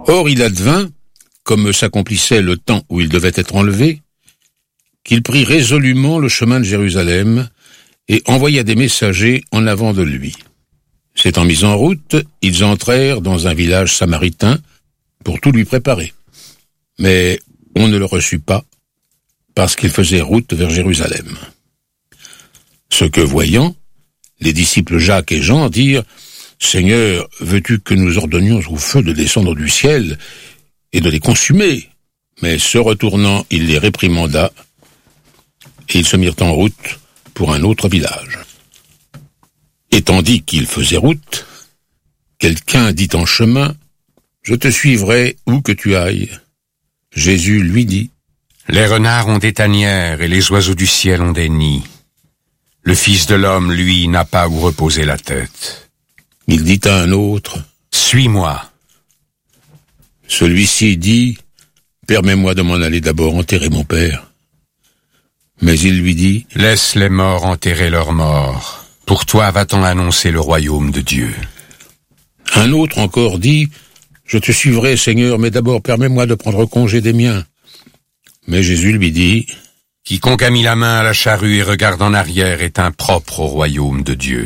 Or il advint, comme s'accomplissait le temps où il devait être enlevé, qu'il prit résolument le chemin de Jérusalem et envoya des messagers en avant de lui. S'étant mis en route, ils entrèrent dans un village samaritain pour tout lui préparer. Mais on ne le reçut pas, parce qu'il faisait route vers Jérusalem. Ce que voyant, les disciples Jacques et Jean dirent « Seigneur, veux-tu que nous ordonnions au feu de descendre du ciel et de les consumer ?» Mais se retournant, il les réprimanda, et ils se mirent en route pour un autre village. Et tandis qu'ils faisaient route, quelqu'un dit en chemin « Je te suivrai où que tu ailles. » Jésus lui dit « Les renards ont des tanières et les oiseaux du ciel ont des nids. Le Fils de l'homme, lui, n'a pas où reposer la tête. » Il dit à un autre « Suis-moi. » Celui-ci dit « Permets-moi de m'en aller d'abord enterrer mon père. » Mais il lui dit « Laisse les morts enterrer leurs morts. Pour toi va-t-on annoncer le royaume de Dieu. » Un autre encore dit « Je te suivrai, Seigneur, mais d'abord permets-moi de prendre congé des miens. » Mais Jésus lui dit « Quiconque a mis la main à la charrue et regarde en arrière est impropre au royaume de Dieu. »